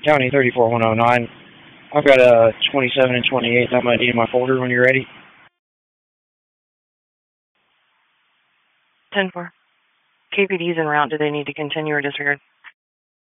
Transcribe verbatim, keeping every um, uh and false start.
County thirty-four one oh nine. I've got a twenty-seven and twenty-eight that might be in my folder when you're ready. ten four. K P D's en route. Do they need to continue or disregard?